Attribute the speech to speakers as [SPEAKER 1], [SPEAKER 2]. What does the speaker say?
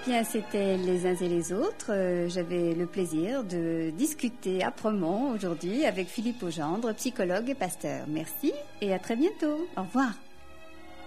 [SPEAKER 1] bien, c'était les uns et les autres. J'avais le plaisir de discuter âprement aujourd'hui avec Philippe Augendre, psychologue et pasteur. Merci et à très bientôt. Au revoir.